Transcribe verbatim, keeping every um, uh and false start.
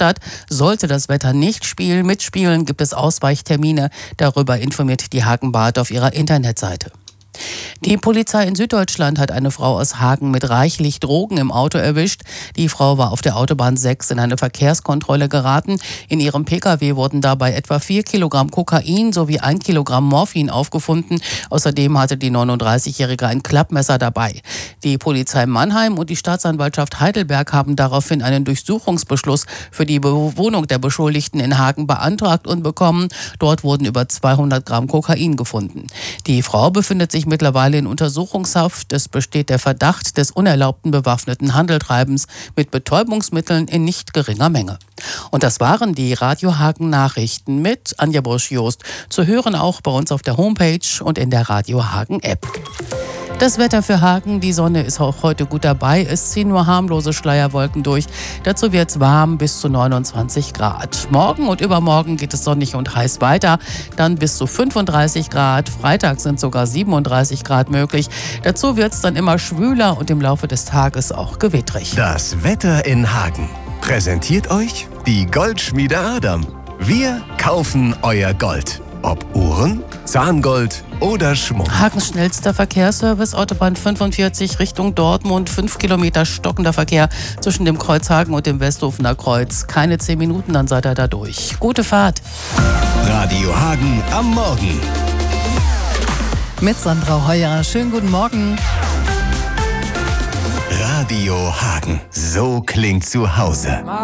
Stadt. Sollte das Wetter nicht spielen, mitspielen, gibt es Ausweichtermine. Darüber informiert die Hagen-Bad auf ihrer Internetseite. Die Polizei in Süddeutschland hat eine Frau aus Hagen mit reichlich Drogen im Auto erwischt. Die Frau war auf der Autobahn sechs in eine Verkehrskontrolle geraten. In ihrem Pkw wurden dabei etwa vier Kilogramm Kokain sowie ein Kilogramm Morphin aufgefunden. Außerdem hatte die neununddreißigjährige ein Klappmesser dabei. Die Polizei Mannheim und die Staatsanwaltschaft Heidelberg haben daraufhin einen Durchsuchungsbeschluss für die Wohnung der Beschuldigten in Hagen beantragt und bekommen. Dort wurden über zweihundert Gramm Kokain gefunden. Die Frau befindet sich mittlerweile in Untersuchungshaft. Es besteht der Verdacht des unerlaubten bewaffneten Handeltreibens mit Betäubungsmitteln in nicht geringer Menge. Und das waren die Radio Hagen Nachrichten mit Anja Bosch-Jost. Zu hören auch bei uns auf der Homepage und in der Radio Hagen App. Das Wetter für Hagen, die Sonne ist auch heute gut dabei. Es ziehen nur harmlose Schleierwolken durch. Dazu wird es warm bis zu neunundzwanzig Grad. Morgen und übermorgen geht es sonnig und heiß weiter. Dann bis zu fünfunddreißig Grad. Freitag sind sogar siebenunddreißig Grad möglich. Dazu wird es dann immer schwüler und im Laufe des Tages auch gewittrig. Das Wetter in Hagen präsentiert euch die Goldschmiede Adam. Wir kaufen euer Gold. Ob Uhren, Zahngold oder Schmuck. Hagens schnellster Verkehrsservice, Autobahn fünfundvierzig Richtung Dortmund. Fünf Kilometer stockender Verkehr zwischen dem Kreuz Hagen und dem Westhofener Kreuz. Keine zehn Minuten, dann seid ihr da durch. Gute Fahrt. Radio Hagen am Morgen. Mit Sandra Heuer. Schönen guten Morgen. Radio Hagen. So klingt zu Hause.